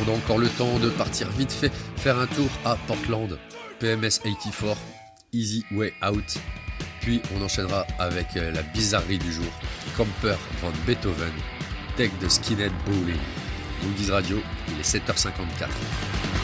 a encore le temps de partir vite fait faire un tour à Portland, PMS 84, Easy Way Out. Puis on enchaînera avec la bizarrerie du jour, Camper van Beethoven, Take the Skinhead Bowling. Boogies Radio, il est 7h54.